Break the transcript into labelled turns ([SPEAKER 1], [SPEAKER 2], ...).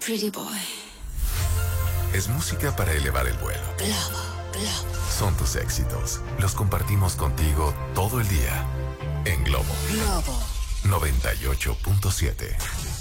[SPEAKER 1] pretty boy.
[SPEAKER 2] Es música para elevar el vuelo. Son tus éxitos. Los compartimos contigo todo el día. En Globo. 98.7.